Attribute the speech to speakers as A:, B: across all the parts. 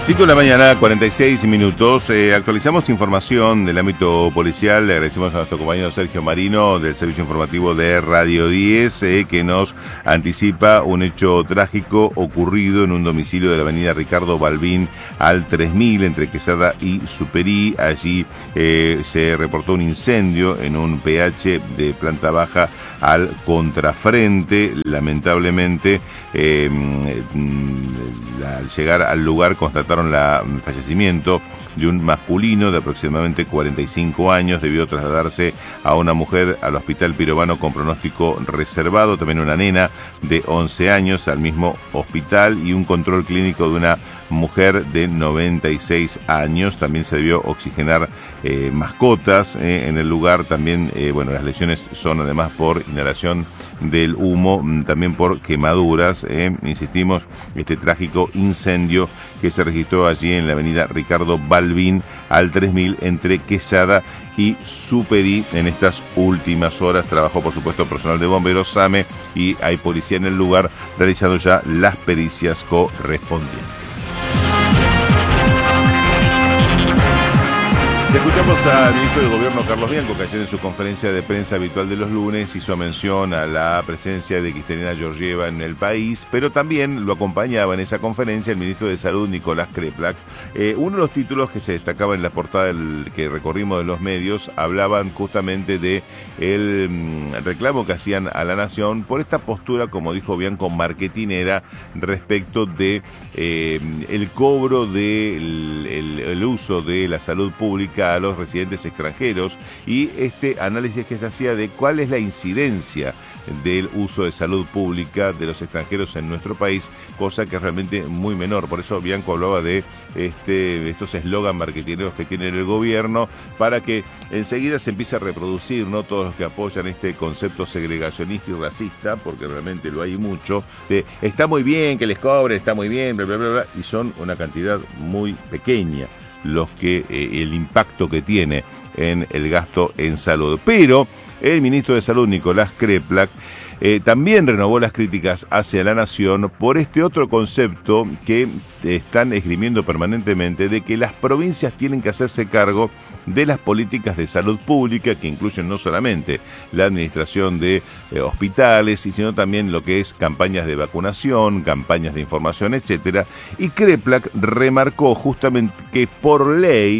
A: 5 de la mañana, 46 minutos. Actualizamos información del ámbito policial. Le agradecemos a nuestro compañero Sergio Marino del Servicio Informativo de Radio 10 que nos anticipa un hecho trágico ocurrido en un domicilio de la avenida Ricardo Balbín al 3000 entre Quesada y Superí. Allí se reportó un incendio en un PH de planta baja al contrafrente. Lamentablemente, al llegar al lugar constataron el fallecimiento de un masculino de aproximadamente 45 años. Debió trasladarse a una mujer al hospital Pirovano con pronóstico reservado, también una nena de 11 años al mismo hospital y un control clínico de una mujer de 96 años. También se debió oxigenar mascotas en el lugar. También, las lesiones son además por inhalación del humo, también por quemaduras. Insistimos, este trágico incendio que se registró allí en la avenida Ricardo Balbín al 3000 entre Quesada y Superí. En estas últimas horas trabajó, por supuesto, personal de bomberos, SAME, y hay policía en el lugar realizando ya las pericias correspondientes. Escuchamos al ministro del Gobierno, Carlos Bianco, que ayer en su conferencia de prensa habitual de los lunes hizo mención a la presencia de Cristalina Georgieva en el país, pero también lo acompañaba en esa conferencia el ministro de Salud, Nicolás Kreplak. Uno de los títulos que se destacaba en la portada que recorrimos de los medios hablaban justamente de el reclamo que hacían a la nación por esta postura, como dijo Bianco, marketinera respecto de el cobro del uso de la salud pública a los residentes extranjeros, y este análisis que se hacía de cuál es la incidencia del uso de salud pública de los extranjeros en nuestro país, cosa que es realmente muy menor. Por eso Bianco hablaba de estos eslogan marketineros que tiene el gobierno para que enseguida se empiece a reproducir, ¿no? Todos los que apoyan este concepto segregacionista y racista, porque realmente lo hay mucho, de está muy bien que les cobren, está muy bien, bla, bla, bla, bla, y son una cantidad muy pequeña los que el impacto que tiene en el gasto en salud. Pero el ministro de Salud, Nicolás Kreplak, también renovó las críticas hacia la nación por este otro concepto que están esgrimiendo permanentemente, de que las provincias tienen que hacerse cargo de las políticas de salud pública, que incluyen no solamente la administración de hospitales, sino también lo que es campañas de vacunación, campañas de información, etcétera. Y Kreplak remarcó justamente que por ley,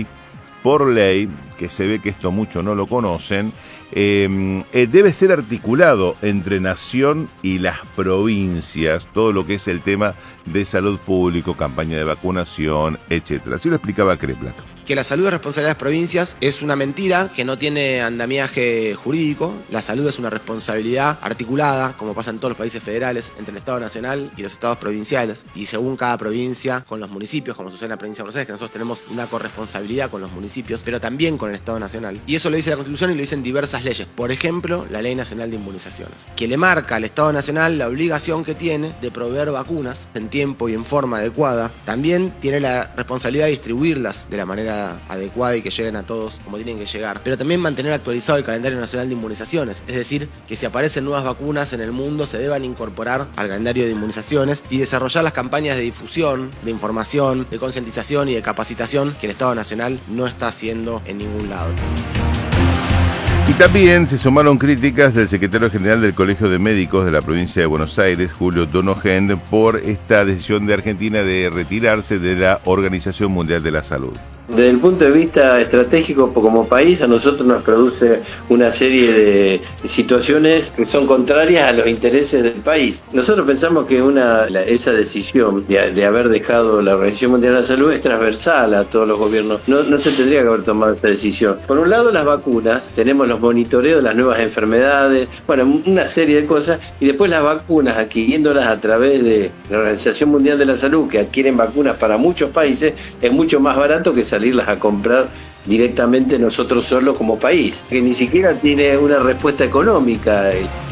A: que se ve que esto mucho no lo conocen, debe ser articulado entre nación y las provincias, todo lo que es el tema de salud público, campaña de vacunación, etcétera. Así lo explicaba Kreplak.
B: Que la salud es responsabilidad de las provincias es una mentira que no tiene andamiaje jurídico. La salud es una responsabilidad articulada, como pasa en todos los países federales, entre el Estado Nacional y los estados provinciales, y según cada provincia con los municipios, como sucede en la provincia de Buenos Aires, que nosotros tenemos una corresponsabilidad con los municipios, pero también con el Estado Nacional. Y eso lo dice la Constitución y lo dicen diversas leyes. Por ejemplo, la Ley Nacional de Inmunizaciones, que le marca al Estado Nacional la obligación que tiene de proveer vacunas en tiempo y en forma adecuada. También tiene la responsabilidad de distribuirlas de la manera adecuada y que lleguen a todos como tienen que llegar, pero también mantener actualizado el calendario nacional de inmunizaciones, es decir, que si aparecen nuevas vacunas en el mundo se deban incorporar al calendario de inmunizaciones y desarrollar las campañas de difusión, de información, de concientización y de capacitación que el Estado Nacional no está haciendo en ningún lado.
A: Y también se sumaron críticas del secretario general del Colegio de Médicos de la provincia de Buenos Aires, Julio Donoghend, por esta decisión de Argentina de retirarse de la Organización Mundial de la Salud.
C: Desde el punto de vista estratégico como país, a nosotros nos produce una serie de situaciones que son contrarias a los intereses del país. Nosotros pensamos que esa decisión de haber dejado la Organización Mundial de la Salud es transversal a todos los gobiernos. No se tendría que haber tomado esta decisión. Por un lado, las vacunas, tenemos los monitoreos de las nuevas enfermedades, una serie de cosas, y después las vacunas, adquiriéndolas a través de la Organización Mundial de la Salud, que adquieren vacunas para muchos países, es mucho más barato que salirlas a comprar directamente nosotros solos como país, que ni siquiera tiene una respuesta económica.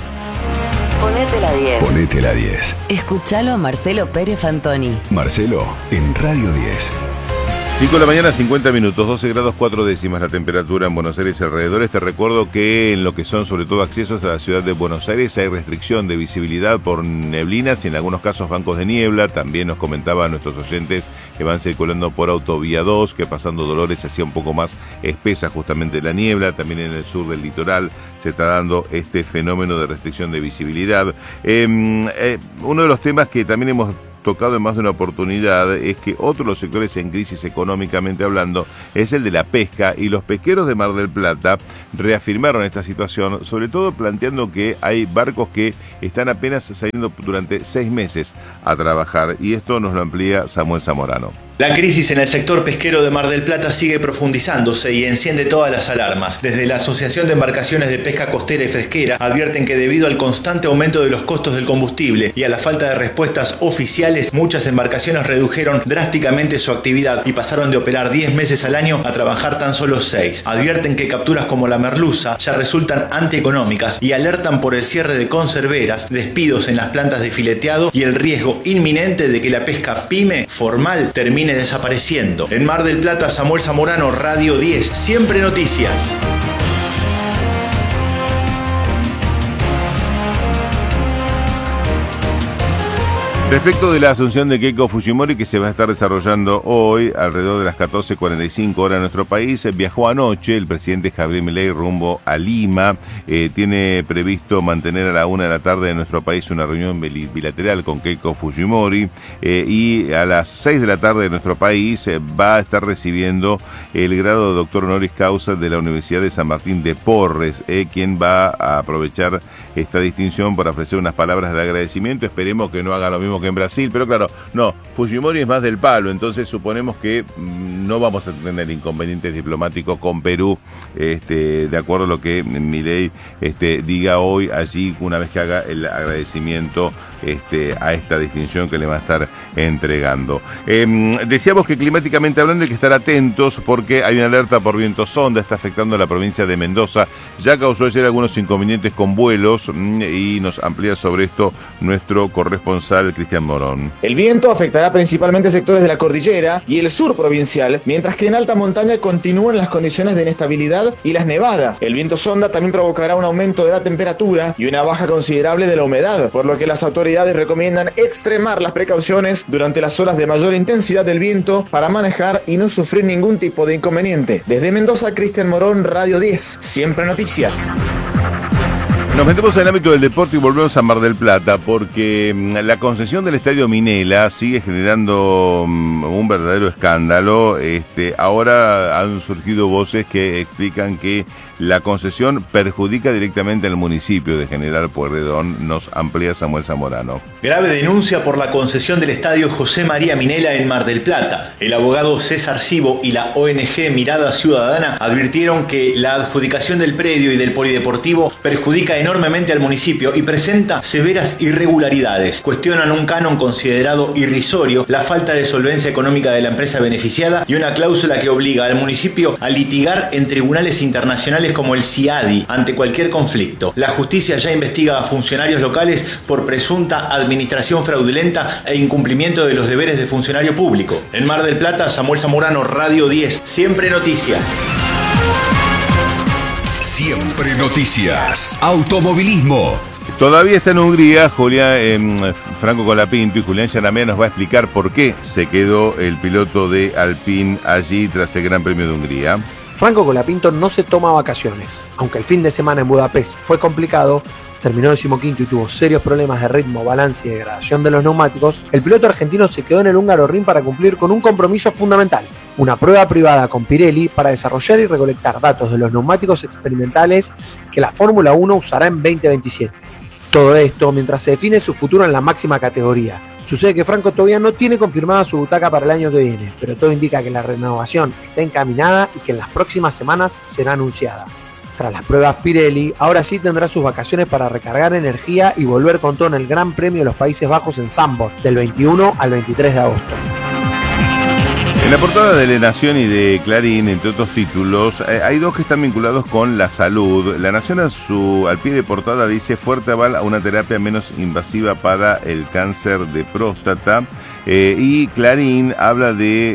D: Ponete la 10.
E: Ponete la 10.
D: Escuchalo a Marcelo Pérez Fantoni.
E: Marcelo en Radio 10.
A: 5 de la mañana, 50 minutos, 12 grados 4 décimas la temperatura en Buenos Aires y alrededores. Te recuerdo que en lo que son sobre todo accesos a la ciudad de Buenos Aires hay restricción de visibilidad por neblinas y en algunos casos bancos de niebla. También nos comentaban nuestros oyentes que van circulando por Autovía 2, que pasando Dolores se hacía un poco más espesa justamente la niebla. También en el sur del litoral se está dando este fenómeno de restricción de visibilidad. Uno de los temas que también hemos tocado en más de una oportunidad es que otro de los sectores en crisis económicamente hablando es el de la pesca, y los pesqueros de Mar del Plata reafirmaron esta situación, sobre todo planteando que hay barcos que están apenas saliendo durante 6 meses a trabajar, y esto nos lo amplía Samuel Zamorano.
E: La crisis en el sector pesquero de Mar del Plata sigue profundizándose y enciende todas las alarmas. Desde la Asociación de Embarcaciones de Pesca Costera y Fresquera advierten que debido al constante aumento de los costos del combustible y a la falta de respuestas oficiales, muchas embarcaciones redujeron drásticamente su actividad y pasaron de operar 10 meses al año a trabajar tan solo 6. Advierten que capturas como la merluza ya resultan antieconómicas y alertan por el cierre de conserveras, despidos en las plantas de fileteado y el riesgo inminente de que la pesca pyme formal termine desapareciendo. En Mar del Plata, Samuel Zamorano, Radio 10, siempre noticias.
A: Respecto de la asunción de Keiko Fujimori, que se va a estar desarrollando hoy alrededor de las 14:45 horas en nuestro país, viajó anoche el presidente Javier Milei rumbo a Lima. Tiene previsto mantener a la 1 de la tarde en nuestro país una reunión bilateral con Keiko Fujimori, y a las 6 de la tarde de nuestro país va a estar recibiendo el grado de doctor honoris causa de la Universidad de San Martín de Porres, quien va a aprovechar esta distinción para ofrecer unas palabras de agradecimiento. Esperemos que no haga lo mismo que en Brasil, pero claro, no, Fujimori es más del palo, entonces suponemos que no vamos a tener inconvenientes diplomáticos con Perú, de acuerdo a lo que Milei diga hoy allí, una vez que haga el agradecimiento a esta distinción que le va a estar entregando. Decíamos que climáticamente hablando hay que estar atentos porque hay una alerta por viento sonda, está afectando a la provincia de Mendoza, ya causó ayer algunos inconvenientes con vuelos, y nos amplía sobre esto nuestro corresponsal Cristian Morón.
F: El viento afectará principalmente sectores de la cordillera y el sur provincial, mientras que en alta montaña continúan las condiciones de inestabilidad y las nevadas. El viento sonda también provocará un aumento de la temperatura y una baja considerable de la humedad, por lo que las autoridades recomiendan extremar las precauciones durante las horas de mayor intensidad del viento para manejar y no sufrir ningún tipo de inconveniente. Desde Mendoza, Cristian Morón, Radio 10, siempre noticias.
A: Nos metemos en el ámbito del deporte y volvemos a Mar del Plata porque la concesión del Estadio Minela sigue generando un verdadero escándalo. Ahora han surgido voces que explican que la concesión perjudica directamente al municipio de General Pueyrredón. Nos amplía Samuel Zamorano.
E: Grave denuncia por la concesión del Estadio José María Minela en Mar del Plata. El abogado César Cibo y la ONG Mirada Ciudadana advirtieron que la adjudicación del predio y del polideportivo perjudica enormemente al municipio y presenta severas irregularidades. Cuestionan un canon considerado irrisorio, la falta de solvencia económica de la empresa beneficiada y una cláusula que obliga al municipio a litigar en tribunales internacionales como el CIADI ante cualquier conflicto. La justicia ya investiga a funcionarios locales por presunta administración fraudulenta e incumplimiento de los deberes de funcionario público. En Mar del Plata, Samuel Zamorano, Radio 10, siempre noticias.
G: Siempre noticias. Automovilismo.
A: Todavía está en Hungría Franco Colapinto, y Julián Yaramea nos va a explicar por qué se quedó el piloto de Alpine allí tras el Gran Premio de Hungría.
H: Franco Colapinto no se toma vacaciones. Aunque el fin de semana en Budapest fue complicado, terminó 15º y tuvo serios problemas de ritmo, balance y degradación de los neumáticos, el piloto argentino se quedó en el Hungaroring para cumplir con un compromiso fundamental: una prueba privada con Pirelli para desarrollar y recolectar datos de los neumáticos experimentales que la Fórmula 1 usará en 2027. Todo esto mientras se define su futuro en la máxima categoría. Sucede que Franco todavía no tiene confirmada su butaca para el año que viene, pero todo indica que la renovación está encaminada y que en las próximas semanas será anunciada. Tras las pruebas Pirelli, ahora sí tendrá sus vacaciones para recargar energía y volver con todo en el Gran Premio de los Países Bajos en Zandvoort, del 21 al 23 de agosto.
A: En la portada de La Nación y de Clarín, entre otros títulos, hay dos que están vinculados con la salud. La Nación al pie de portada dice: fuerte aval a una terapia menos invasiva para el cáncer de próstata. Y Clarín habla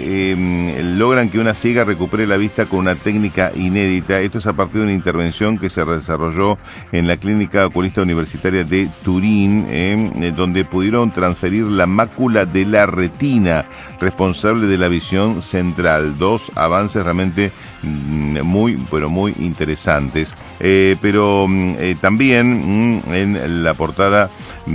A: de logran que una ciega recupere la vista con una técnica inédita. Esto es a partir de una intervención que se desarrolló en la Clínica Oculista Universitaria de Turín, donde pudieron transferir la mácula de la retina, responsable de la visión central. Dos avances realmente muy interesantes. Pero también en la portada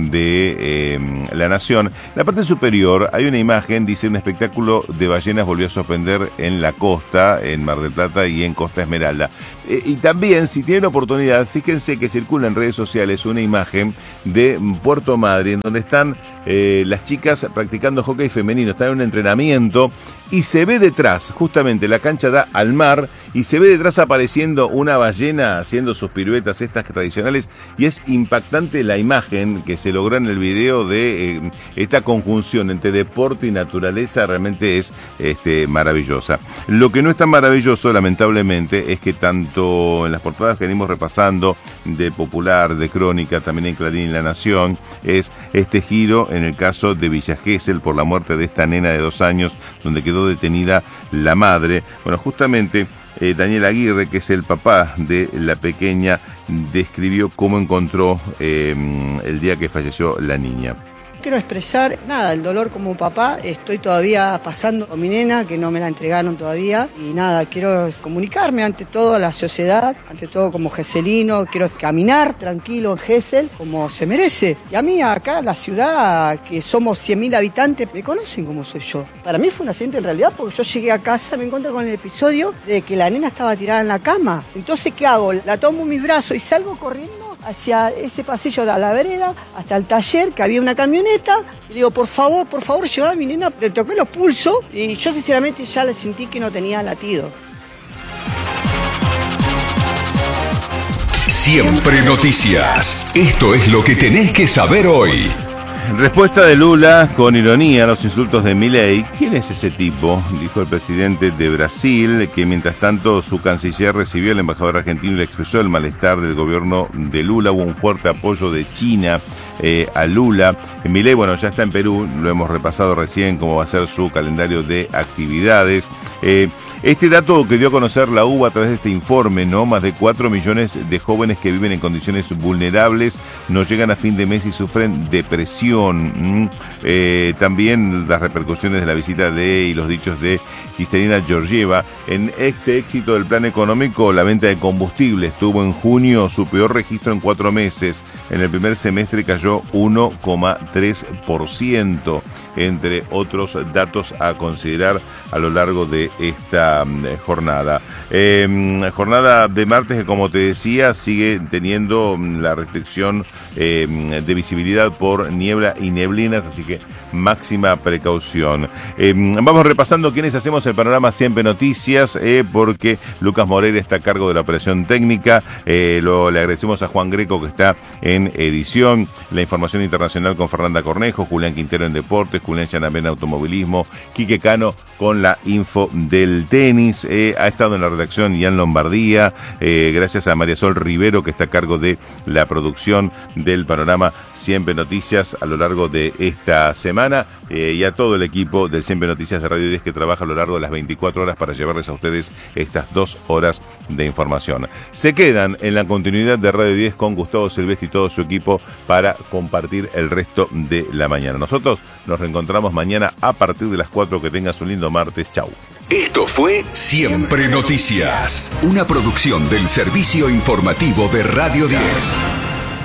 A: de La Nación, la parte superior hay una imagen, dice: un espectáculo de ballenas volvió a sorprender en la costa, en Mar del Plata y en Costa Esmeralda. Y también, si tienen oportunidad, fíjense que circula en redes sociales una imagen de Puerto Madryn, donde están las chicas practicando hockey femenino, están en un entrenamiento y se ve detrás, justamente la cancha da al mar, y se ve detrás apareciendo una ballena haciendo sus piruetas estas tradicionales, y es impactante la imagen que se logró en el video de esta conjunción entre deporte y naturaleza. Realmente es maravillosa. Lo que no es tan maravilloso, lamentablemente, es que tanto en las portadas que venimos repasando, de Popular, de Crónica, también en Clarín y La Nación, es este giro en el caso de Villa Gesell por la muerte de esta nena de 2 años, donde quedó detenida la madre. Bueno, justamente Daniel Aguirre, que es el papá de la pequeña, describió cómo encontró el día que falleció la niña.
I: Quiero expresar, el dolor como papá. Estoy todavía pasando con mi nena, que no me la entregaron todavía. Y quiero comunicarme ante todo a la sociedad, ante todo como gesselino. Quiero caminar tranquilo en Gesell, como se merece. Y a mí acá, la ciudad, que somos 100.000 habitantes, me conocen como soy yo. Para mí fue un accidente en realidad, porque yo llegué a casa, me encontré con el episodio de que la nena estaba tirada en la cama. Entonces, ¿qué hago? La tomo en mis brazos y salgo corriendo hacia ese pasillo de la vereda, hasta el taller, que había una camioneta, y le digo, por favor, llevá a mi nena. Le toqué los pulsos y yo sinceramente ya le sentí que no tenía latido.
G: Siempre noticias. Esto es lo que tenés que saber hoy.
A: Respuesta de Lula con ironía a los insultos de Milei. ¿Quién es ese tipo?, dijo el presidente de Brasil, que mientras tanto su canciller recibió al embajador argentino y le expresó el malestar del gobierno de Lula. Hubo un fuerte apoyo de China a Lula. Milei, ya está en Perú, lo hemos repasado recién cómo va a ser su calendario de actividades. Este dato que dio a conocer la UBA a través de este informe, más de 4 millones de jóvenes que viven en condiciones vulnerables no llegan a fin de mes y sufren depresión. También las repercusiones de la visita y los dichos de Kristalina Georgieva. En este éxito del plan económico, la venta de combustibles tuvo en junio su peor registro en 4 meses. En el primer semestre cayó 1,3%, entre otros datos a considerar a lo largo de esta jornada. Jornada de martes que, como te decía, sigue teniendo la restricción de visibilidad por niebla y neblinas, así que máxima precaución. Vamos repasando quiénes hacemos el panorama Siempre Noticias, porque Lucas Moreira está a cargo de la operación técnica. Le agradecemos a Juan Greco, que está en edición. La información internacional con Fernanda Cornejo, Julián Quintero en deportes, Julián Chanamén en automovilismo, Quique Cano con la info del tenis. Ha estado en la redacción Ian Lombardía. Gracias a María Sol Rivero, que está a cargo de la producción del panorama Siempre Noticias a lo largo de esta semana, y a todo el equipo del Siempre Noticias de Radio 10, que trabaja a lo largo de las 24 horas para llevarles a ustedes estas 2 horas de información. Se quedan en la continuidad de Radio 10 con Gustavo Silvestri y todo su equipo para compartir el resto de la mañana. Nosotros nos reencontramos mañana a partir de las 4. Que tengas un lindo martes. Chau.
G: Esto fue Siempre Noticias, una producción del Servicio Informativo de Radio 10.